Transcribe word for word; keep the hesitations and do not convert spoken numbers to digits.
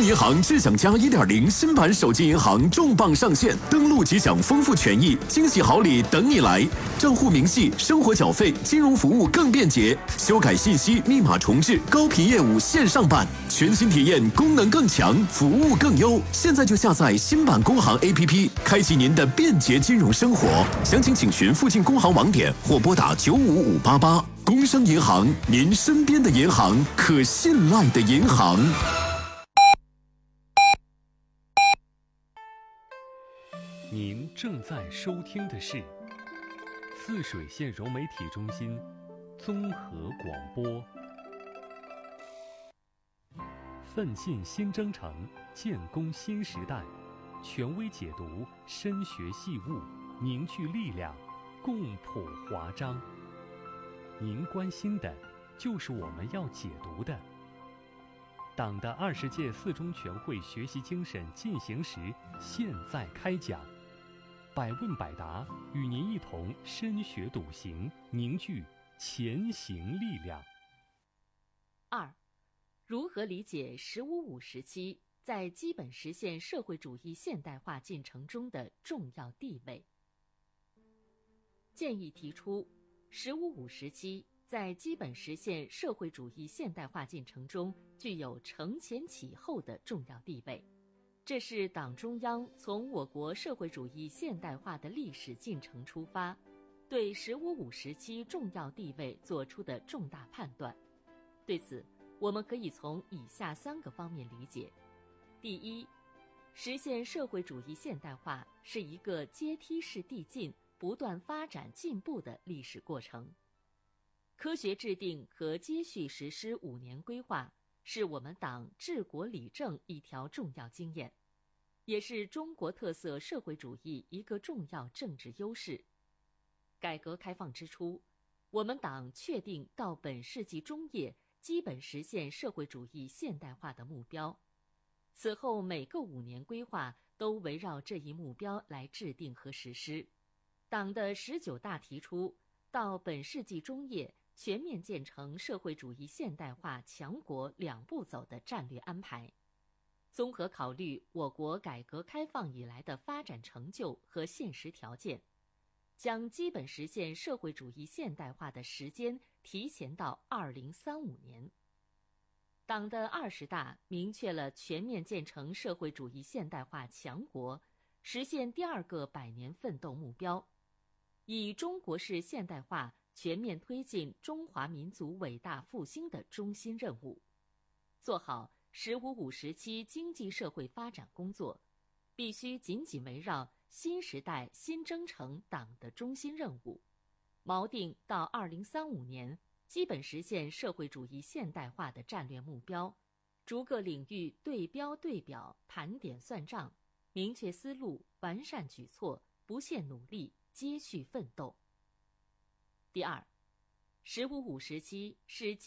银行智享加 一点零 新版手机银行重磅上线，登录即享丰富权益，惊喜好礼等你来！账户明细、生活缴费、金融服务更便捷，修改信息、密码重置、高频业务线上办，全新体验，功能更强，服务更优。现在就下载新版工行 A P P， 开启您的便捷金融生活。详情请询附近工行网点或拨打九五五八八。工商银行，您身边的银行，可信赖的银行。 您正在收听的是泗水县融媒体中心综合广播。奋进新征程，建功新时代，权威解读，深学细悟，凝聚力量，共谱华章。您关心的，就是我们要解读的。党的二十届四中全会学习精神进行时，现在开讲。百问百答，与您一同深学笃行，凝聚前行力量。 二，如何理解“十五五”时期在基本实现社会主义现代化进程中的重要地位？建议提出，“十五五”时期在基本实现社会主义现代化进程中具有承前启后的重要地位。这是党中央从我国社会主义现代化的历史进程出发，对“十五五”时期重要地位作出的重大判断。对此，我们可以从以下三个方面理解：第一，实现社会主义现代化是一个阶梯式递进、不断发展进步的历史过程。科学制定和接续实施五年规划，是我们党治国理政一条重要经验，也是中国特色社会主义一个重要政治优势。改革开放之初，我们党确定到本世纪中叶基本实现社会主义现代化的目标，此后每个五年规划都围绕这一目标来制定和实施。党的十九大提出，到本世纪中叶全面建成社会主义现代化强国两步走的战略安排，综合考虑我国改革开放以来的发展成就和现实条件，将基本实现社会主义现代化的时间提前到二零三五年。党的二十大明确了全面建成社会主义现代化强国，实现第二个百年奋斗目标，以中国式现代化全面推进中华民族伟大复兴的中心任务，做好“十五五”时期经济社会发展工作，必须紧紧围绕新时代新征程党的中心任务，锚定到二零三五年基本实现社会主义现代化的战略目标，逐个领域对标对表，盘点算账，明确思路，完善举措，不懈努力，接续奋斗。第二，“十五五”时期是